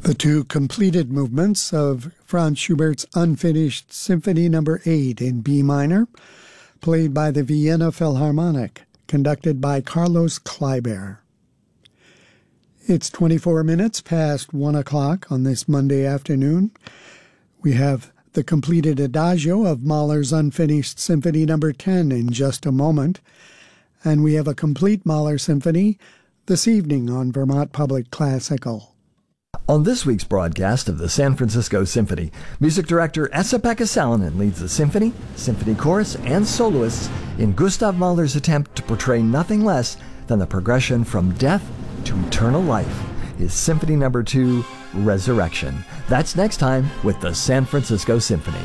The two completed movements of Franz Schubert's Unfinished Symphony No. 8 in B minor, played by the Vienna Philharmonic, conducted by Carlos Kleiber. It's 24 minutes past 1 o'clock on this Monday afternoon. We have the completed Adagio of Mahler's Unfinished Symphony No. 10 in just a moment, and we have a complete Mahler symphony this evening on Vermont Public Classical. On this week's broadcast of the San Francisco Symphony, music director Esa-Pekka Salonen leads the symphony, symphony chorus, and soloists in Gustav Mahler's attempt to portray nothing less than the progression from death to eternal life, his Symphony No. 2, Resurrection. That's next time with the San Francisco Symphony.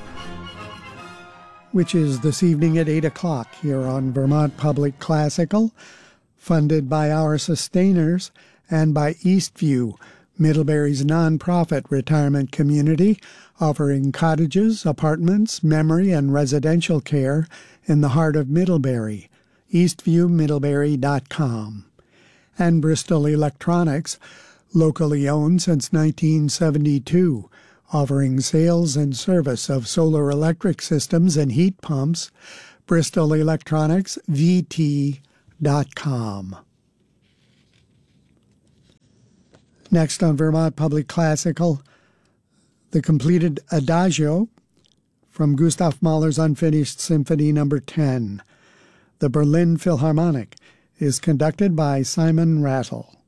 Which is this evening at 8 o'clock here on Vermont Public Classical, funded by our sustainers and by Eastview, Middlebury's nonprofit retirement community, offering cottages, apartments, memory, and residential care in the heart of Middlebury. EastviewMiddlebury.com. And Bristol Electronics, locally owned since 1972, offering sales and service of solar electric systems and heat pumps. BristolElectronicsVT.com. Next on Vermont Public Classical, the completed Adagio from Gustav Mahler's Unfinished Symphony No. 10. The Berlin Philharmonic is conducted by Simon Rattle.